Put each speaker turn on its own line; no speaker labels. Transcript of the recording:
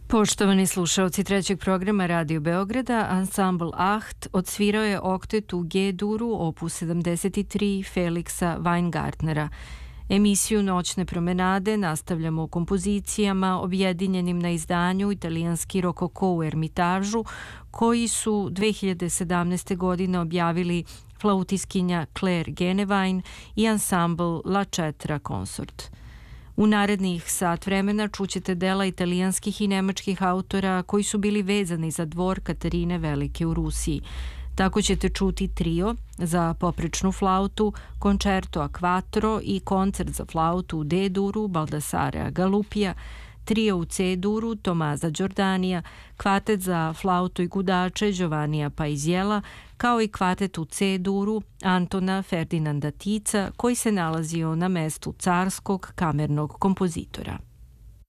Poštovani slušaoci trećeg programa Radio Beograda, ansambl Aht odsvirao je oktet u G-duru opus 73 Feliksa Weingartnera. Emisiju Noćne promenade nastavljamo kompozicijama objedinjenim na izdanju Italijanski rokoko u Ermitažu, koji su 2017. godine objavili flautiskinja Claire Genewein i ansambl La Cetra Consort. U narednih sat vremena čućete dela italijanskih i nemačkih autora koji su bili vezani za dvor Katarine Velike u Rusiji. Tako ćete čuti trio za poprečnu flautu, koncerto a quattro i koncert za flautu u D-duru Baldassarea Galupija, trio u C-duru Tomaza Giordanija, kvartet za flautu i gudače Giovannija Paisiela, kao i kvartet u C-duru Antona Ferdinanda Tica, koji se nalazio na mestu carskog kamernog kompozitora.